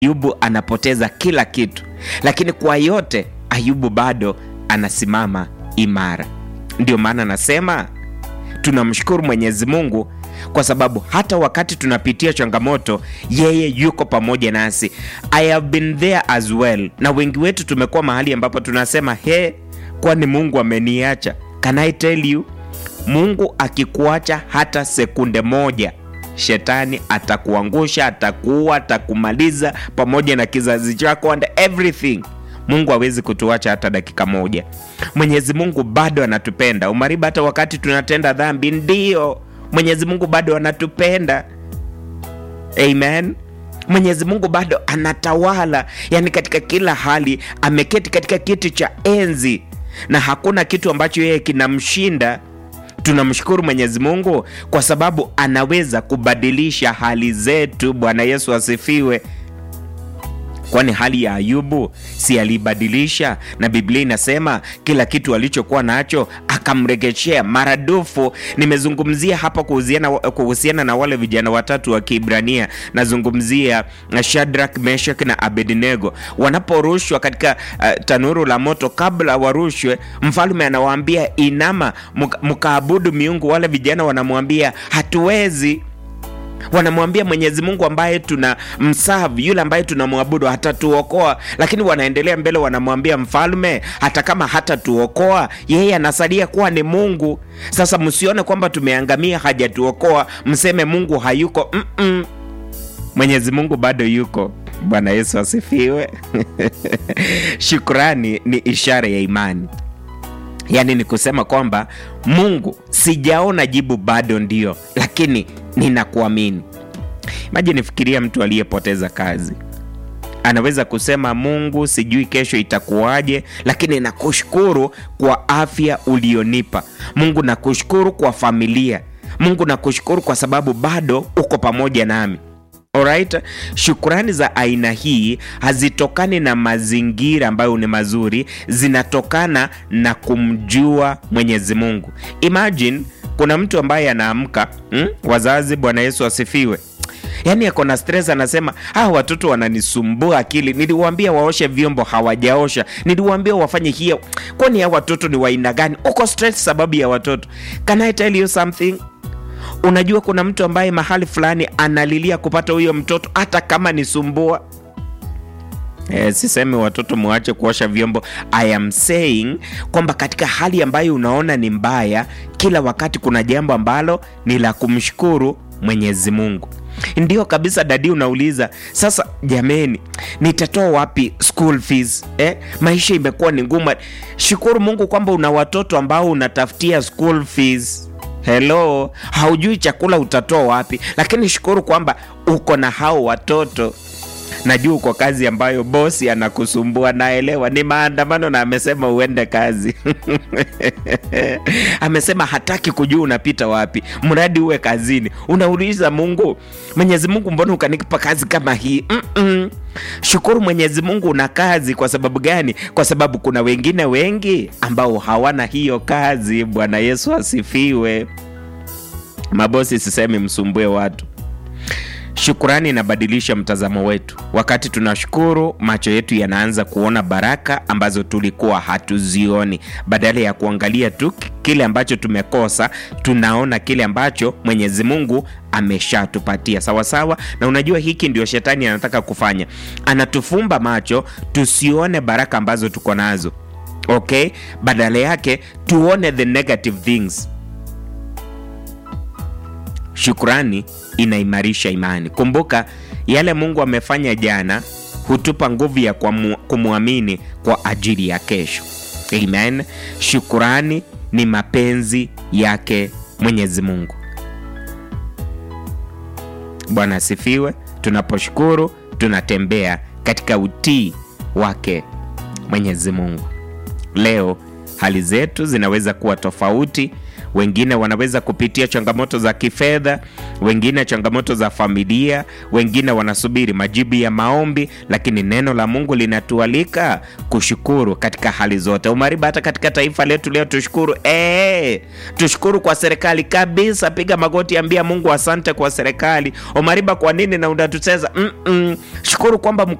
Ayubu anapoteza kila kitu, lakini kwa yote Ayubu bado anasimama imara. Ndio maana nasema tunamshukuru Mwenyezi Mungu kwa sababu hata wakati tunapitia changamoto, yeye yuko pamoja nasi. I have been there as well. Na wengi wetu tumekuwa mahali ambapo tunasema kwani Mungu ameniacha? Can I tell you, Mungu akikuacha hata sekunde moja, shetani atakuangusha, atakuua, atakumaliza pamoja na kizazi chako and everything. Mungu hawezi kutuacha hata dakika moja. Mwenyezi Mungu bado anatupenda. Umariba, hata wakati tunatenda dhambi, ndio Mwenyezi Mungu bado anatupenda. Amen. Mwenyezi Mungu bado anatawala, yani katika kila hali ameketi katika kiti cha enzi na hakuna kitu ambacho yeye kinamshinda. Tunamshukuru Mwenyezi Mungu kwa sababu anaweza kubadilisha hali zetu. Bwana Yesu asifiwe. Kwani hali ya Ayubu si alibadilisha? Na Biblia inasema kila kitu alichokuwa nacho akamregeshea maradufu. Nimezungumzia hapa kuhusiana na wale vijana watatu wa Kiebrania. Nazungumzia Shadrach, Meshach na Abednego. Wanaporushwa katika tanuru la moto, kabla warushwe, mfalme anawaambia inama mkaabudu miungu. Wale vijana wanamwambia hatuwezi. Wanamwambia Mwenyezi Mungu ambaye tunamserve, yule ambaye tunamwabudu hatatuokoa. Lakini wanaendelea mbele, wanamwambia mfalme hata kama hatatuokoa, yeye anasalia kuwa ni Mungu. Sasa msione kwamba tumeangamia, hajatuokoa mseme Mungu hayuko. Mwenyezi Mungu bado yuko. Bwana Yesu asifiwe. Shukrani ni ishara ya imani. Yani ni kusema kwamba Mungu, sijaona jibu bado, ndio, lakini ninakuamini. Imagine, fikiria mtu aliyepoteza kazi. Anaweza kusema Mungu, sijui kesho itakuwaje, lakini nakushukuru kwa afya ulionipa. Mungu, nakushukuru kwa familia. Mungu, nakushukuru kwa sababu bado uko pamoja nami. Alright, shukrani za aina hii hazitokani na mazingira ambayo ni mazuri, zinatokana na kumjua Mwenyezi Mungu. Imagine kuna mtu ambaye anaamka, wazazi, Bwana Yesu asifiwe, yani ako na stress, anasema watoto wananisumbua akili. Niliwaambia waoshe vyombo, hawajaosha. Niliwaambia wafanye hiyo. Kwani hao watoto ni wa aina gani? Uko stress sababu ya watoto. Can I tell you something? Unajua kuna mtu ambaye mahali fulani analilia kupata huyo mtoto hata kama ni sumbua. Sisemi watoto muache kuosha vyombo. I am saying kwamba katika hali ambayo unaona ni mbaya, kila wakati kuna jambo ambalo ni la kumshukuru Mwenyezi Mungu. Ndio kabisa dadi, unauliza sasa, jameni, nitatoa wapi school fees? Maisha imekuwa ni ngumu. Shukuru Mungu kwamba una watoto ambao unatafutia school fees. Hello, haujui chakula utatoa wapi, lakini shukuru kwamba uko na hao watoto. Najua uko kazi ambayo bosi anakusumbua, naelewa, ni maandamano na amesema uende kazi. Amesema hataki kujua unapita wapi, mradi uwe kazini. Unauliza Mungu, Mwenyezi Mungu, mbona ukanipa kazi kama hii? Shukuru Mwenyezi Mungu una kazi. Kwa sababu gani? Kwa sababu kuna wengine wengi ambao hawana hiyo kazi. Bwana Yesu asifiwe. Mabosi, sisemi msumbue watu. Shukrani inabadilisha mtazamo wetu. Wakati tunashukuru, macho yetu yanaanza kuona baraka ambazo tulikuwa hatuzioni. Badala ya kuangalia tu kile ambacho tumekosa, tunaona kile ambacho Mwenyezi Mungu ameshatupatia. Sawa sawa. Na unajua hiki ndio shetani anataka kufanya. Anatufumba macho tusione baraka ambazo tuko nazo. Okay? Badala yake tuone the negative things. Shukrani inaimarisha imani. Kumbuka yale Mungu amefanya jana hutupa nguvu ya kumwamini kwa ajili ya kesho. Amen. Shukrani ni mapenzi yake Mwenyezi Mungu. Bwana asifiwe. Tunaposhukuru tunatembea katika utii wake Mwenyezi Mungu. Leo hali zetu zinaweza kuwa tofauti. wengine wanaweza kupitia changamoto za kifedha, wengine changamoto za familia, wengine wanasubiri majibu ya maombi, lakini neno la Mungu linatualika kushukuru katika hali zote. Omariba, hata katika taifa letu leo tushukuru. Tushukuru kwa serikali kabisa. Piga magoti, ambia Mungu asante kwa serikali. Omariba, kwa nini na unatucheza? Shukuru kwamba